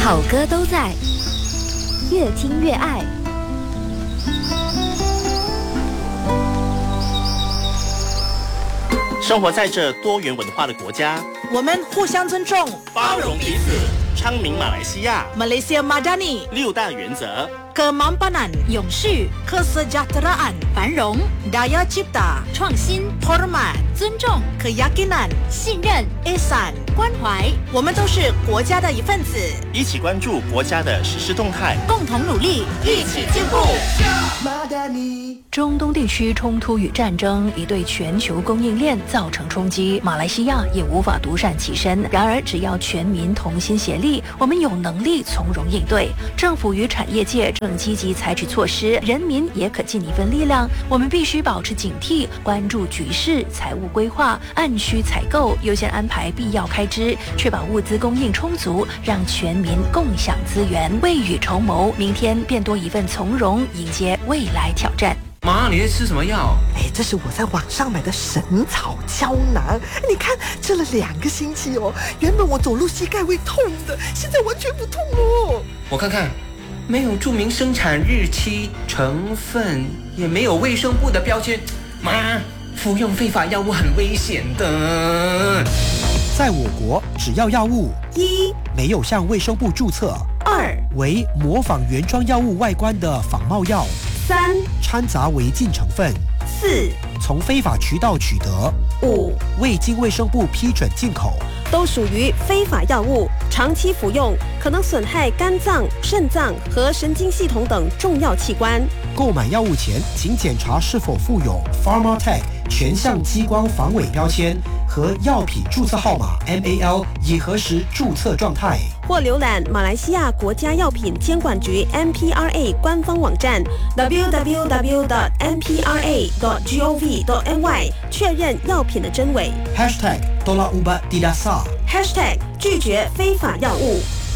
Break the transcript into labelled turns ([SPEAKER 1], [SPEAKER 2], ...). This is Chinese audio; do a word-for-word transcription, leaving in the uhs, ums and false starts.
[SPEAKER 1] 好歌都在，越听越爱。
[SPEAKER 2] 生活在这多元文化的国家，
[SPEAKER 3] 我们互相尊重，
[SPEAKER 2] 包容彼此。昌明马来西亚
[SPEAKER 3] Malaysia Madani
[SPEAKER 2] 六大原则
[SPEAKER 3] ：Kemampanan
[SPEAKER 1] 永续、
[SPEAKER 3] Kesejahteraan
[SPEAKER 1] 繁荣、
[SPEAKER 3] Daya Cipta
[SPEAKER 1] 创新、
[SPEAKER 3] Hormat
[SPEAKER 1] 尊重、
[SPEAKER 3] Keyakinan
[SPEAKER 1] 信任、
[SPEAKER 3] Ihsan
[SPEAKER 1] 关怀。
[SPEAKER 3] 我们都是国家的一份子，
[SPEAKER 2] 一起关注国家的实施动态，
[SPEAKER 1] 共同努力，
[SPEAKER 3] 一起进步。
[SPEAKER 4] 中东地区冲突与战争已对全球供应链造成冲击，马来西亚也无法独善其身。然而，只要全民同心协力，我们有能力从容应对。政府与产业界正积极采取措施，人民也可尽一份力量。我们必须保持警惕，关注局势，财务规划，按需采购，优先安排必要开支，确保物资供应充足，让全民共享资源，未雨绸缪，明天便多一份从容，迎接未来挑战。
[SPEAKER 5] 妈，你在吃什么药？
[SPEAKER 6] 哎，这是我在网上买的神草胶囊，你看吃了两个星期哦。原本我走路膝盖会痛的，现在完全不痛哦。
[SPEAKER 5] 我看看，没有注明生产日期、成分，也没有卫生部的标签。妈，服用非法药物很危险的。
[SPEAKER 7] 在我国，只要药物
[SPEAKER 6] 一
[SPEAKER 7] 没有向卫生部注册，
[SPEAKER 6] 二
[SPEAKER 7] 为模仿原装药物外观的仿冒药，
[SPEAKER 6] 三
[SPEAKER 7] 掺杂违禁成分，
[SPEAKER 6] 四
[SPEAKER 7] 从非法渠道取得，
[SPEAKER 6] 五
[SPEAKER 7] 未经卫生部批准进口，
[SPEAKER 8] 都属于非法药物，长期服用可能损害肝脏、肾脏和神经系统等重要器官。
[SPEAKER 7] 购买药物前，请检查是否附有 Pharmatech 全项激光防伪标签和药品注册号码 M A L， 以核实注册状态。
[SPEAKER 8] 或浏览马来西亚国家药品监管局 M P R A 官方网站 double-u double-u double-u dot m p r a dot gov dot m y 确认药品的真伪。
[SPEAKER 7] Hashtag Tolak Ubat Tidak Sah。
[SPEAKER 8] Hashtag 拒绝非法药物。